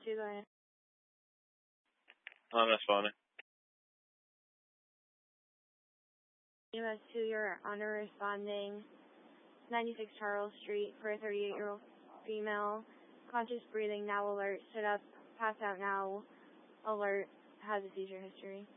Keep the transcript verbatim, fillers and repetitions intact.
two, go ahead. I'm responding. U S two, you're under responding. ninety-six Charles Street for a thirty-eight-year-old female. Conscious breathing, now alert. Stood up, passed out now. Alert, has a seizure history.